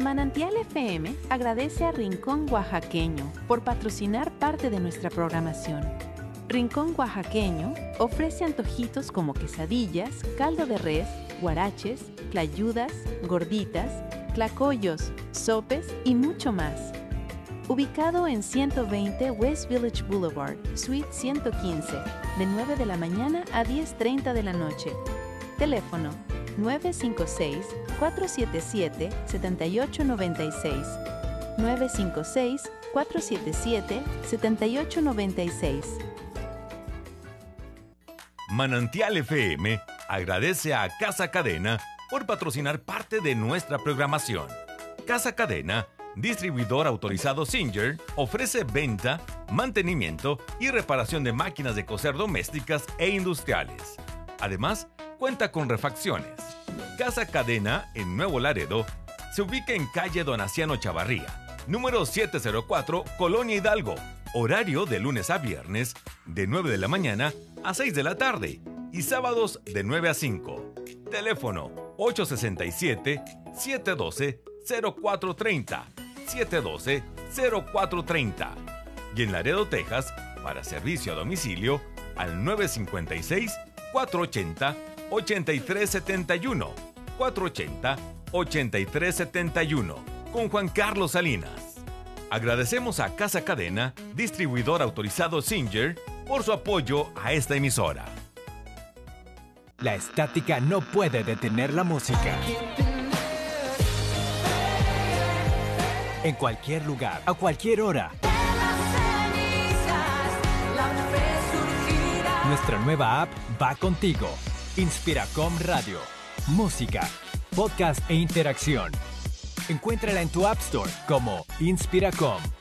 Manantial FM agradece a Rincón Oaxaqueño por patrocinar parte de nuestra programación. Rincón Oaxaqueño ofrece antojitos como quesadillas, caldo de res, guaraches, tlayudas, gorditas, tlacoyos, sopes y mucho más. Ubicado en 120 West Village Boulevard, Suite 115, de 9 de la mañana a 10:30 de la noche. Teléfono 956-477-7896. 956-477-7896. Manantial FM agradece a Casa Cadena por patrocinar parte de nuestra programación. Casa Cadena, distribuidor autorizado Singer, ofrece venta, mantenimiento y reparación de máquinas de coser domésticas e industriales. Además, cuenta con refacciones. Casa Cadena en Nuevo Laredo se ubica en calle Donaciano Chavarría, número 704, Colonia Hidalgo. Horario de lunes a viernes, de 9 de la mañana a 6 de la tarde y sábados de 9 a 5. Teléfono 867-712-0430, 712-0430. Y en Laredo, Texas, para servicio a domicilio al 956-480-8371, 480-8371, con Juan Carlos Salinas. Agradecemos a Casa Cadena, distribuidor autorizado Singer, por su apoyo a esta emisora. La estática no puede detener la música. En cualquier lugar, a cualquier hora. Nuestra nueva app va contigo. Inspiracom Radio. Música, podcast e interacción. Encuéntrala en tu App Store como Inspiracom.